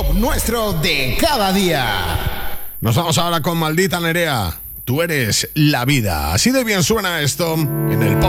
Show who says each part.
Speaker 1: nuestro de cada día.
Speaker 2: Nos vamos ahora con Maldita Nerea. Tú eres la vida. Así de bien suena esto en el pop